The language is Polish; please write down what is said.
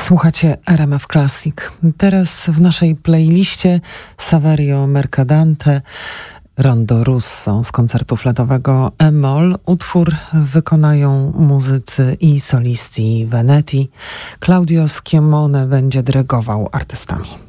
Słuchacie RMF Classic. Teraz w naszej playliście Saverio Mercadante, Rondo Russo z koncertu fletowego E-moll. Utwór wykonają muzycy i solisti Venetii. Claudio Schiemmone będzie dyrygował artystami.